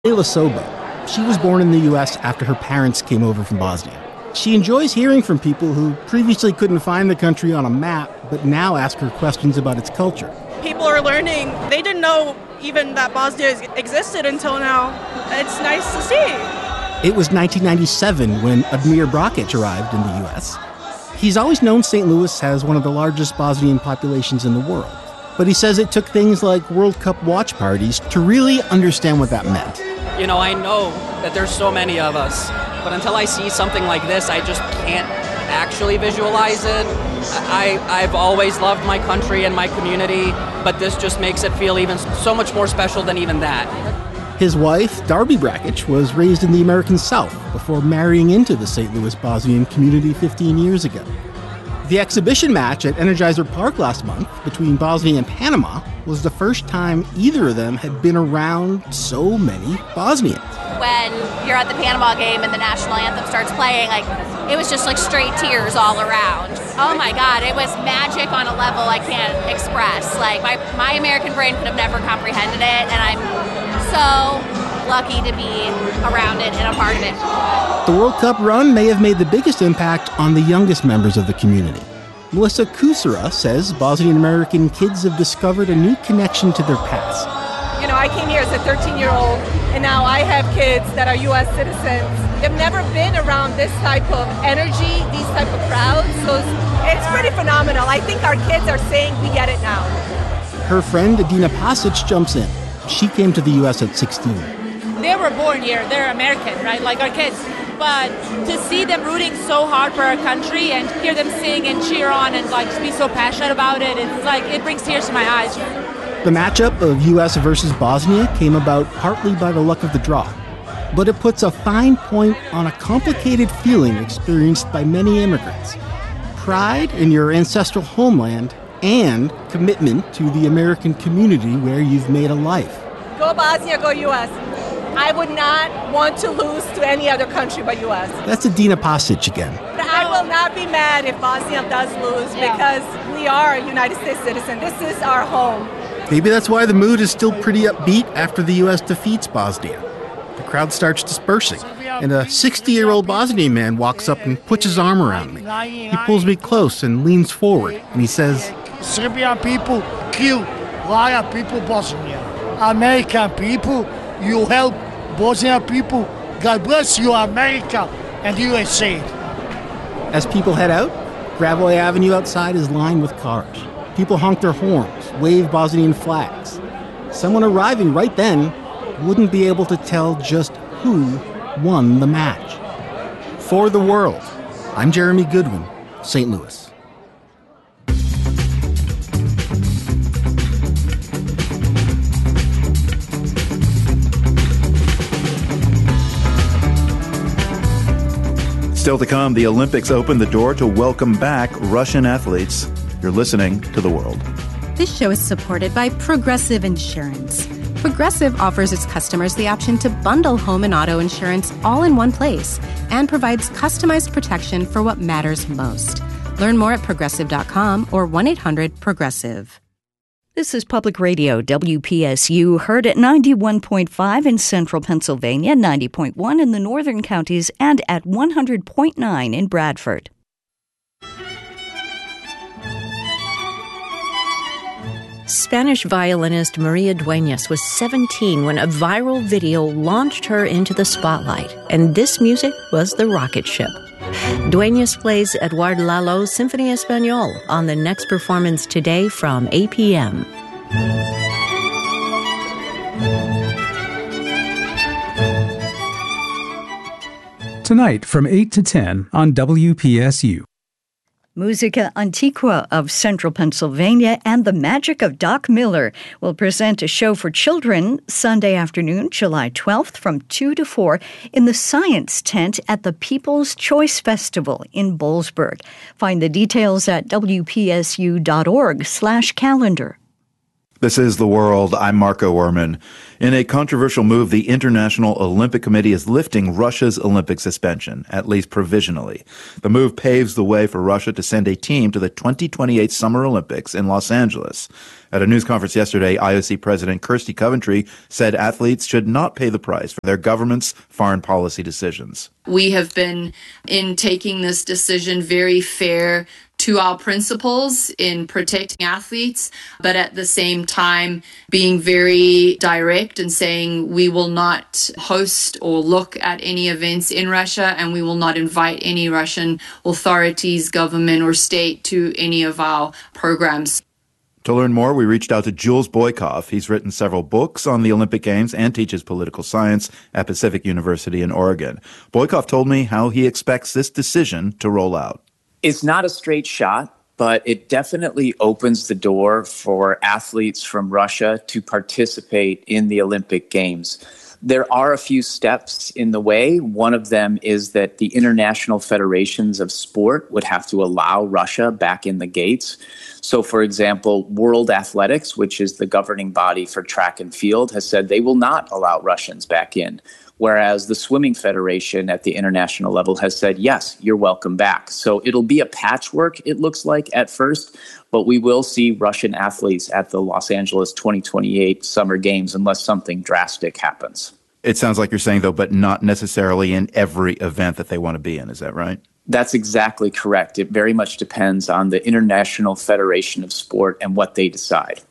Leila Sobo. She was born in the U.S. after her parents came over from Bosnia. She enjoys hearing from people who previously couldn't find the country on a map, but now ask her questions about its culture. People are learning. They didn't know even that Bosnia existed until now. It's nice to see. It was 1997 when Admir Brakic arrived in the U.S. He's always known St. Louis has one of the largest Bosnian populations in the world. But he says it took things like World Cup watch parties to really understand what that meant. You know, I know that there's so many of us, but until I see something like this, I just can't actually visualize it. I've always loved my country and my community, but this just makes it feel even so much more special than even that. His wife, Darby Brakic, was raised in the American South before marrying into the St. Louis Bosnian community 15 years ago. The exhibition match at Energizer Park last month between Bosnia and Panama was the first time either of them had been around so many Bosnians. When you're at the Panama game and the national anthem starts playing, it was just straight tears all around. Oh my God, it was magic on a level I can't express. My American brain could have never comprehended it, and I'm so lucky to be around it and a part of it. The World Cup run may have made the biggest impact on the youngest members of the community. Melissa Kusera says Bosnian American kids have discovered a new connection to their past. You know, I came here as a 13-year-old, and now I have kids that are U.S. citizens. They've never been around this type of energy, these type of crowds, so it's pretty phenomenal. I think our kids are saying we get it now. Her friend Adina Pasic jumps in. She came to the U.S. at 16. They were born here. They're American, right? Like our kids. But to see them rooting so hard for our country and hear them sing and cheer on and be so passionate about it, it's it brings tears to my eyes. The matchup of U.S. versus Bosnia came about partly by the luck of the draw. But it puts a fine point on a complicated feeling experienced by many immigrants. Pride in your ancestral homeland and commitment to the American community where you've made a life. Go Bosnia, go U.S. I would not want to lose to any other country but U.S. That's Adina Pasic again. I will not be mad if Bosnia does lose because we are a United States citizen. This is our home. Maybe that's why the mood is still pretty upbeat after the U.S. defeats Bosnia. The crowd starts dispersing, and a 60-year-old Bosnian man walks up and puts his arm around me. He pulls me close and leans forward, and he says, Serbian people kill a lot of people Bosnia. American people, you help Bosnian people. God bless you, America and USA. As people head out, Gravois Avenue outside is lined with cars. People honk their horns, wave Bosnian flags. Someone arriving right then wouldn't be able to tell just who won the match. For the World, I'm Jeremy Goodwin, St. Louis. Still to come, the Olympics open the door to welcome back Russian athletes. You're listening to The World. This show is supported by Progressive Insurance. Progressive offers its customers the option to bundle home and auto insurance all in one place and provides customized protection for what matters most. Learn more at Progressive.com or 1-800-PROGRESSIVE. This is Public Radio, WPSU, heard at 91.5 in central Pennsylvania, 90.1 in the northern counties, and at 100.9 in Bradford. Spanish violinist Maria Dueñas was 17 when a viral video launched her into the spotlight, and this music was the rocket ship. Dueñas plays Eduardo Lalo's Symphony Español on the next performance today from 8 p.m. Tonight from 8 to 10 on WPSU. Musica Antiqua of Central Pennsylvania and the Magic of Doc Miller will present a show for children Sunday afternoon, July 12th from 2 to 4 in the Science Tent at the People's Choice Festival in Boalsburg. Find the details at wpsu.org/calendar. This is The World. I'm Marco Werman. In a controversial move, the International Olympic Committee is lifting Russia's Olympic suspension, at least provisionally. The move paves the way for Russia to send a team to the 2028 Summer Olympics in Los Angeles. At a news conference yesterday, IOC President Kirsty Coventry said athletes should not pay the price for their government's foreign policy decisions. We have been, in taking this decision, very fair to our principles in protecting athletes, but at the same time being very direct and saying we will not host or look at any events in Russia, and we will not invite any Russian authorities, government or state to any of our programs. To learn more, we reached out to Jules Boykoff. He's written several books on the Olympic Games and teaches political science at Pacific University in Oregon. Boykoff told me how he expects this decision to roll out. It's not a straight shot, but it definitely opens the door for athletes from Russia to participate in the Olympic Games. There are a few steps in the way. One of them is that the international federations of sport would have to allow Russia back in the gates. So, for example, World Athletics, which is the governing body for track and field, has said they will not allow Russians back in. Whereas the Swimming Federation at the international level has said, yes, you're welcome back. So it'll be a patchwork, it looks like, at first, but we will see Russian athletes at the Los Angeles 2028 Summer Games unless something drastic happens. It sounds like you're saying, though, but not necessarily in every event that they want to be in. Is that right? That's exactly correct. It very much depends on the International Federation of Sport and what they decide.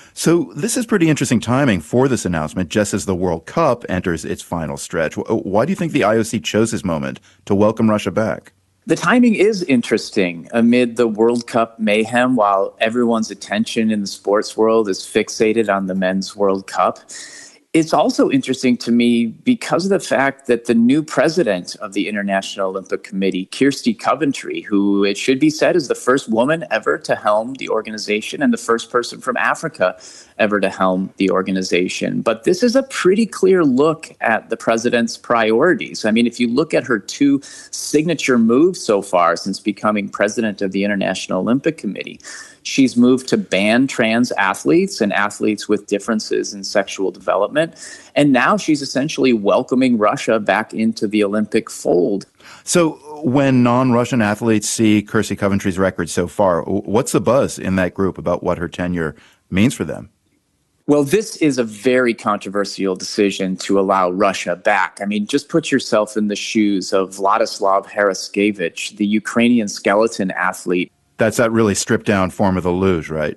So this is pretty interesting timing for this announcement, just as the World Cup enters its final stretch. Why do you think the IOC chose this moment to welcome Russia back? The timing is interesting amid the World Cup mayhem, while everyone's attention in the sports world is fixated on the Men's World Cup. It's also interesting to me because of the fact that the new president of the International Olympic Committee, Kirsty Coventry, who it should be said is the first woman ever to helm the organization and the first person from Africa ever to helm the organization. But this is a pretty clear look at the president's priorities. I mean, if you look at her two signature moves so far since becoming president of the International Olympic Committee, she's moved to ban trans athletes and athletes with differences in sexual development. And now she's essentially welcoming Russia back into the Olympic fold. So when non-Russian athletes see Kirsty Coventry's record so far, what's the buzz in that group about what her tenure means for them? Well, this is a very controversial decision to allow Russia back. I mean, just put yourself in the shoes of Vladislav Haraskevich, the Ukrainian skeleton athlete. That's that really stripped down form of the luge, right?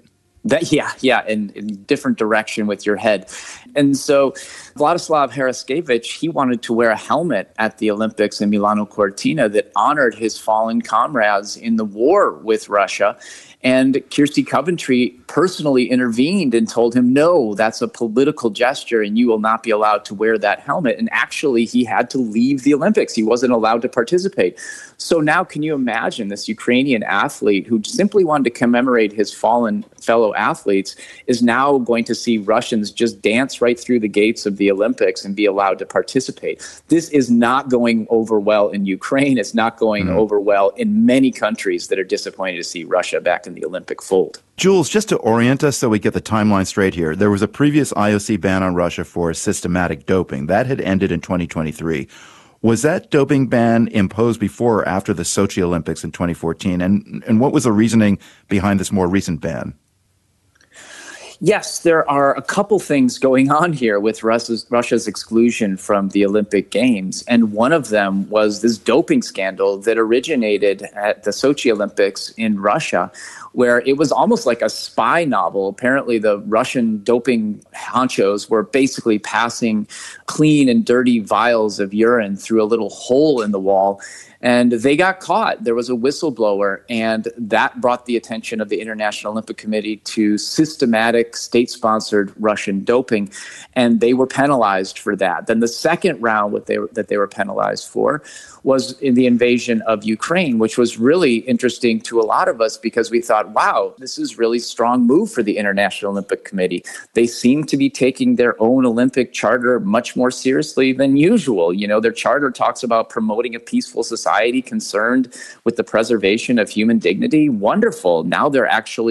Yeah, in different direction with your head. And so Vladislav Haraskevich, he wanted to wear a helmet at the Olympics in Milano Cortina that honored his fallen comrades in the war with Russia. And Kirsty Coventry personally intervened and told him, no, that's a political gesture and you will not be allowed to wear that helmet. And actually, he had to leave the Olympics. He wasn't allowed to participate. So now can you imagine this Ukrainian athlete who simply wanted to commemorate his fallen fellow athletes is now going to see Russians just dance right through the gates of the Olympics and be allowed to participate. This is not going over well in Ukraine. It's not going over well in many countries that are disappointed to see Russia back in the Olympic fold. Jules, just to orient us so we get the timeline straight here, there was a previous IOC ban on Russia for systematic doping. That had ended in 2023. Was that doping ban imposed before or after the Sochi Olympics in 2014? And what was the reasoning behind this more recent ban? Yes, there are a couple things going on here with Russia's exclusion from the Olympic Games. And one of them was this doping scandal that originated at the Sochi Olympics in Russia, where it was almost like a spy novel. Apparently, the Russian doping honchos were basically passing clean and dirty vials of urine through a little hole in the wall. And they got caught. There was a whistleblower, and that brought the attention of the International Olympic Committee to systematic state-sponsored Russian doping, and they were penalized for that. Then the second round that they were penalized for was in the invasion of Ukraine, which was really interesting to a lot of us because we thought, wow, this is really strong move for the International Olympic Committee. They seem to be taking their own Olympic charter much more seriously than usual. You know, their charter talks about promoting a peaceful society concerned with the preservation of human dignity. Wonderful. Now they're actually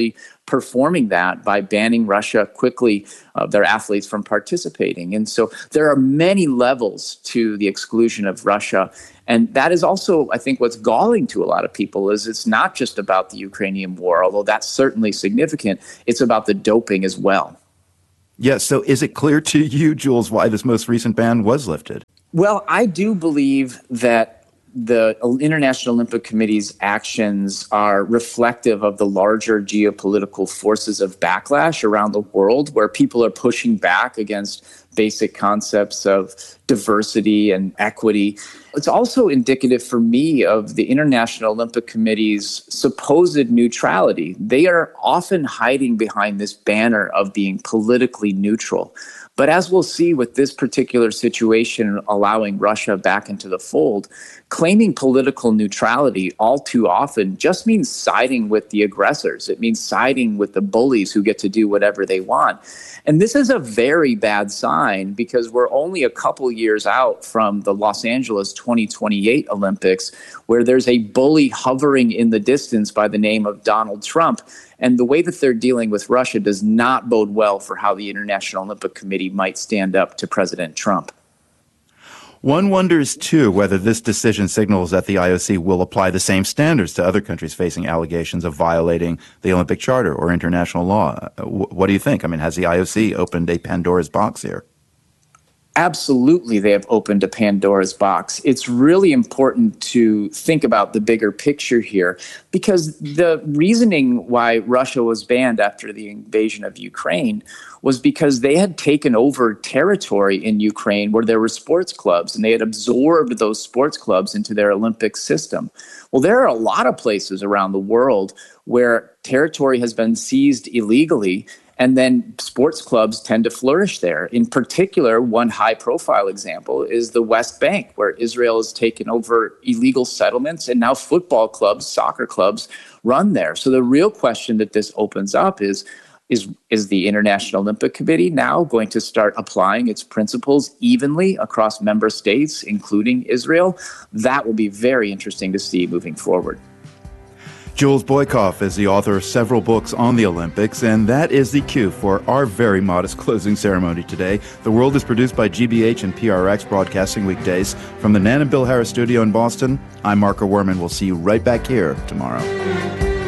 performing that by banning Russia quickly, their athletes from participating. And so there are many levels to the exclusion of Russia. And that is also, I think, what's galling to a lot of people is it's not just about the Ukrainian war, although that's certainly significant. It's about the doping as well. Yes. So is it clear to you, Jules, why this most recent ban was lifted? Well, I do believe that the International Olympic Committee's actions are reflective of the larger geopolitical forces of backlash around the world, where people are pushing back against basic concepts of diversity and equity. It's also indicative for me of the International Olympic Committee's supposed neutrality. They are often hiding behind this banner of being politically neutral. But as we'll see with this particular situation allowing Russia back into the fold, claiming political neutrality all too often just means siding with the aggressors. It means siding with the bullies who get to do whatever they want. And this is a very bad sign because we're only a couple years out from the Los Angeles 2028 Olympics, where there's a bully hovering in the distance by the name of Donald Trump. And the way that they're dealing with Russia does not bode well for how the International Olympic Committee might stand up to President Trump. One wonders, too, whether this decision signals that the IOC will apply the same standards to other countries facing allegations of violating the Olympic Charter or international law. What do you think? I mean, has the IOC opened a Pandora's box here? Absolutely, they have opened a Pandora's box. It's really important to think about the bigger picture here because the reasoning why Russia was banned after the invasion of Ukraine was because they had taken over territory in Ukraine where there were sports clubs and they had absorbed those sports clubs into their Olympic system. Well, there are a lot of places around the world where territory has been seized illegally, and then sports clubs tend to flourish there. In particular, one high-profile example is the West Bank, where Israel has taken over illegal settlements, and now football clubs, soccer clubs run there. So the real question that this opens up is the International Olympic Committee now going to start applying its principles evenly across member states, including Israel? That will be very interesting to see moving forward. Jules Boykoff is the author of several books on the Olympics, and that is the cue for our very modest closing ceremony today. The World is produced by GBH and PRX, broadcasting weekdays from the Nan and Bill Harris studio in Boston. I'm Marco Werman. We'll see you right back here tomorrow.